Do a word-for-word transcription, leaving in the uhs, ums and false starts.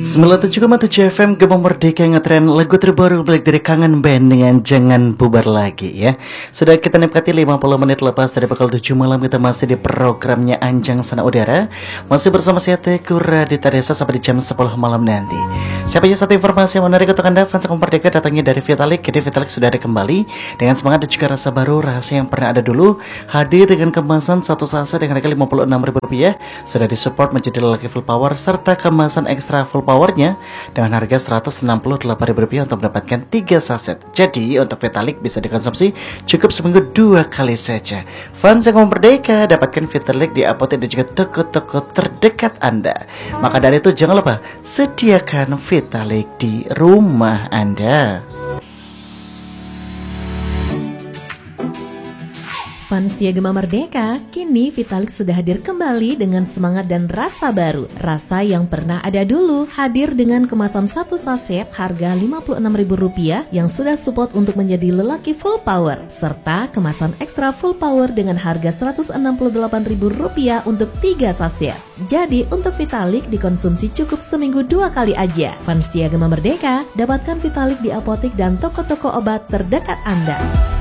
sembilan puluh tujuh koma tujuh F M Gema Merdeka ngetren lagu terbaru balik dari Kangen Band dengan Jangan Bubar Lagi ya. Sudah kita nikmati lima puluh menit lepas dari pukul tujuh malam, kita masih di programnya Anjang Sana Udara. Masih bersama saya Teguh Raditya Desa sampai di jam sepuluh malam nanti. Siapa aja satu informasi yang menarik untuk Anda fans Gema Merdeka datangnya dari Vitalik. Jadi Vitalik sudah ada kembali dengan semangat dan juga rasa baru, rahasia yang pernah ada dulu. Hadir dengan kemasan satu saset dengan harga lima puluh enam ribu rupiah. Sudah disupport menjadi lelaki full power serta kemasan ekstra full powernya dengan harga seratus enam puluh delapan ribu rupiah untuk mendapatkan tiga saset. Jadi untuk Vitalik bisa dikonsumsi cukup seminggu dua kali saja. Fans yang merdeka dapatkan Vitalik di apotek dan juga toko-toko terdekat Anda. Maka dari itu jangan lupa sediakan Vitalik di rumah Anda. Fans setia Gema Merdeka, kini Vitalik sudah hadir kembali dengan semangat dan rasa baru. Rasa yang pernah ada dulu, hadir dengan kemasan satu saset harga lima puluh enam ribu rupiah yang sudah support untuk menjadi lelaki full power, serta kemasan ekstra full power dengan harga seratus enam puluh delapan ribu rupiah untuk tiga saset. Jadi untuk Vitalik dikonsumsi cukup seminggu dua kali aja. Fans setia Gema Merdeka, dapatkan Vitalik di apotek dan toko-toko obat terdekat Anda.